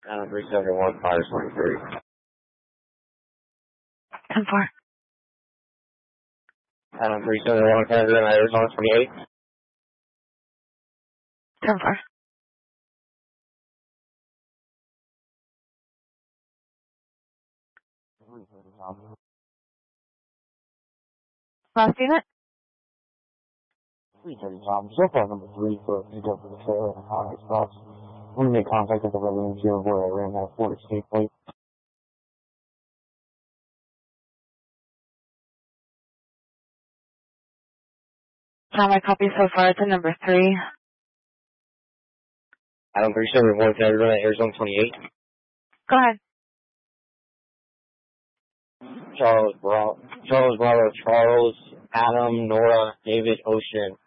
Adam 371, Fires 23. 10-4. Adam 371, Canada, Arizona 28. 10-4. Last unit? 330 Tom, so far number 3 for pickup for the trailer and hot spots. I'm going to make contact with the Reverend Zero where I ran that Ford Escape plate. Tom, I copy so far. It's a number 3. Adam 371, Canada, Arizona 28. Go ahead. Charles Bravo, Adam, Nora, David, Ocean,